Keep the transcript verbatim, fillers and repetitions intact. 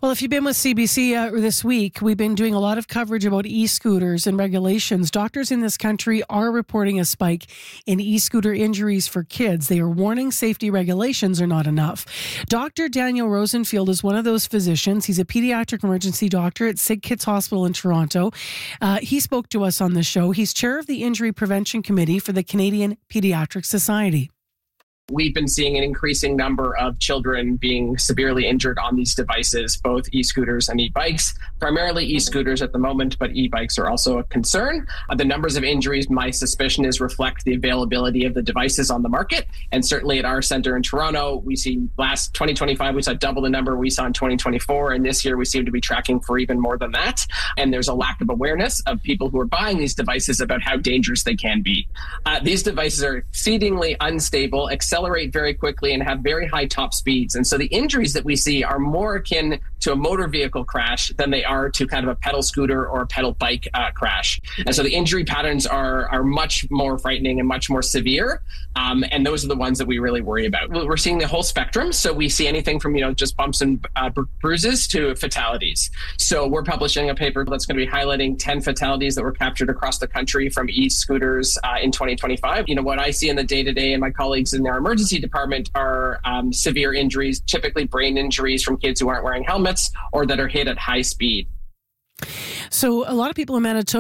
Well, if you've been with C B C uh, this week, we've been doing a lot of coverage about e-scooters and regulations. Doctors in this country are reporting a spike in e-scooter injuries for kids. They are warning safety regulations are not enough. Doctor Daniel Rosenfield is one of those physicians. He's a pediatric emergency doctor at Sig Kids Hospital in Toronto. Uh, he spoke to us on the show. He's chair of the Injury Prevention Committee for the Canadian Pediatric Society. We've been seeing an increasing number of children being severely injured on these devices, both e-scooters and e-bikes, primarily e-scooters at the moment, but e-bikes are also a concern. Uh, the numbers of injuries, my suspicion is, reflect the availability of the devices on the market. And certainly at our center in Toronto, we see last twenty twenty-five, we saw double the number we saw in twenty twenty-four. And this year we seem to be tracking for even more than that. And there's a lack of awareness of people who are buying these devices about how dangerous they can be. Uh, these devices are exceedingly unstable, accelerate very quickly, and have very high top speeds. And so the injuries that we see are more akin to a motor vehicle crash than they are to kind of a pedal scooter or a pedal bike uh, crash. And so the injury patterns are are much more frightening and much more severe. Um, and those are the ones that we really worry about. We're seeing the whole spectrum. So we see anything from, you know, just bumps and uh, bruises to fatalities. So we're publishing a paper that's going to be highlighting ten fatalities that were captured across the country from e-scooters uh, in twenty twenty-five. You know, what I see in the day-to-day, and my colleagues in our emergency department, are um, severe injuries, typically brain injuries from kids who aren't wearing helmets or that are hit at high speed. So a lot of people in Manitoba